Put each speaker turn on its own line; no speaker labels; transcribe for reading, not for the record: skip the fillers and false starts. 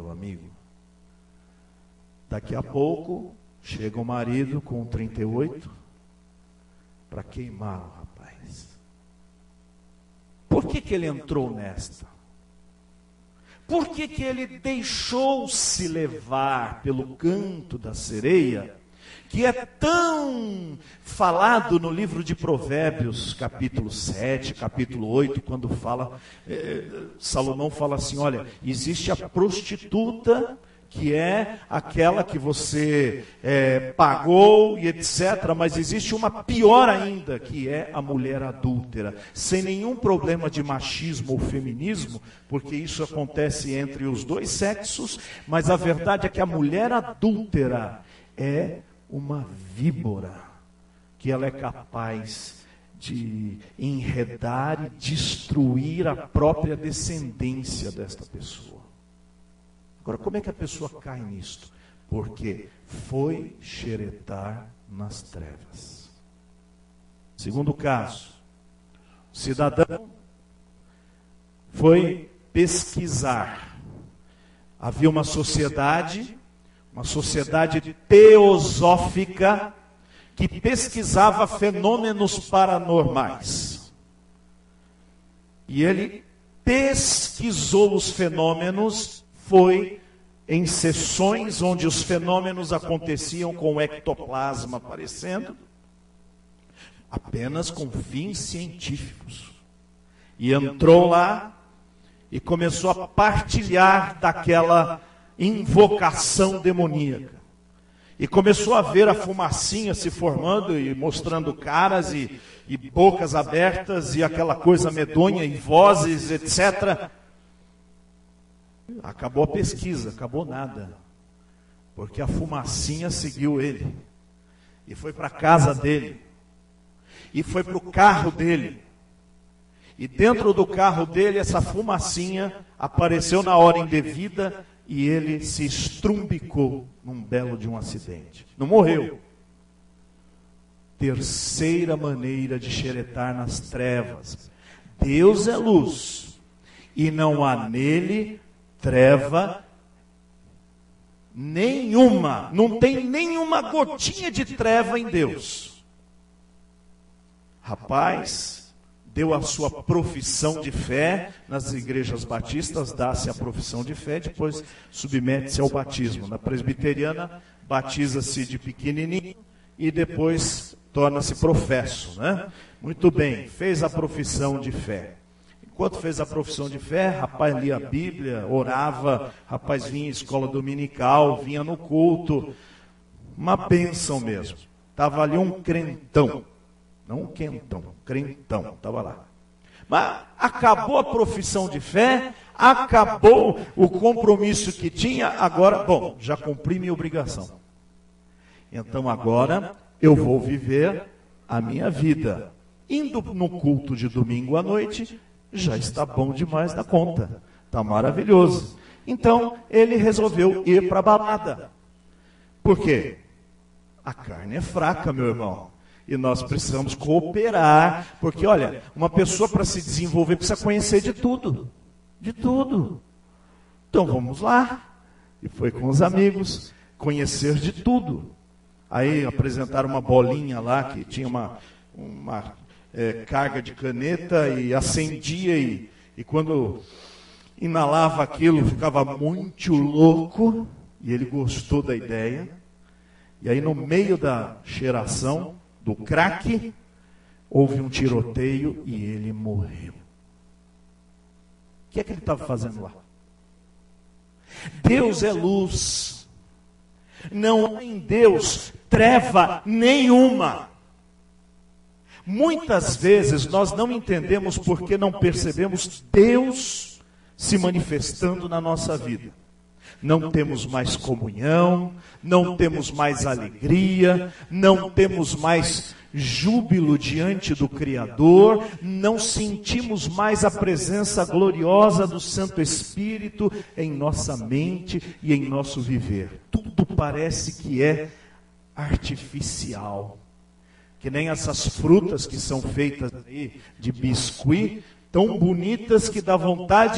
meu amigo. Daqui a pouco, chega o marido com 38 para queimar o rapaz. Por que ele entrou nesta? Por que ele deixou-se levar pelo canto da sereia, que é tão falado no livro de Provérbios, capítulo 7, capítulo 8, quando fala, Salomão fala assim, olha, existe a prostituta, que é aquela que você pagou e etc., mas existe uma pior ainda, que é a mulher adúltera, sem nenhum problema de machismo ou feminismo, porque isso acontece entre os dois sexos, mas a verdade é que a mulher adúltera é uma víbora, que ela é capaz de enredar e destruir a própria descendência desta pessoa. Agora, como é que a pessoa cai nisto? Porque foi xeretar nas trevas. Segundo caso, o cidadão foi pesquisar. Havia uma sociedade teosófica, que pesquisava fenômenos paranormais. E ele pesquisou os fenômenos, foi em sessões onde os fenômenos aconteciam com o ectoplasma aparecendo, apenas com fins científicos. E entrou lá e começou a partilhar daquela invocação demoníaca. E começou a ver a fumacinha se formando e mostrando caras e bocas abertas e aquela coisa medonha e vozes, etc. Acabou a pesquisa, acabou nada. Porque a fumacinha seguiu ele. E foi para a casa dele. E foi para o carro dele. E dentro do carro dele, essa fumacinha apareceu na hora indevida e ele se estrumbicou num belo de um acidente. Não morreu. Terceira maneira de xeretar nas trevas. Deus é luz e não há nele treva nenhuma. Não tem nenhuma gotinha de treva em Deus. Rapaz, deu a sua profissão de fé, nas igrejas batistas dá-se a profissão de fé, depois submete-se ao batismo. Na presbiteriana, batiza-se de pequenininho e depois torna-se professo, né? Muito bem, fez a profissão de fé. Enquanto fez a profissão de fé, rapaz lia a Bíblia, orava, rapaz vinha à escola dominical, vinha no culto, uma bênção mesmo. Estava ali um crentão. Não um quentão, crentão, estava lá. Mas acabou a profissão de fé, acabou o compromisso que tinha, agora, bom, já cumpri minha obrigação. Então agora eu vou viver a minha vida. Indo no culto de domingo à noite, já está bom demais da conta. Está maravilhoso. Então ele resolveu ir para a balada. Por quê? A carne é fraca, meu irmão. E nós precisamos cooperar, porque, olha, uma pessoa para se desenvolver precisa conhecer de tudo. De tudo. Então vamos lá. E foi com os amigos, conhecer de tudo. Aí apresentaram uma bolinha lá, que tinha uma carga de caneta e acendia, e quando inalava aquilo ficava muito louco, e ele gostou da ideia. E aí no meio da cheiração do crack, houve um tiroteio e ele morreu. O que é que ele estava fazendo lá? Deus é luz. Não há em Deus treva nenhuma. Muitas vezes nós não entendemos porque não percebemos Deus se manifestando na nossa vida. Não temos mais comunhão, não temos mais alegria, não temos mais júbilo diante do Criador, não sentimos mais a presença gloriosa do Santo Espírito em nossa mente e em nosso viver. Tudo parece que é artificial. Que nem essas frutas que são feitas aí de biscuit, tão bonitas que dá vontade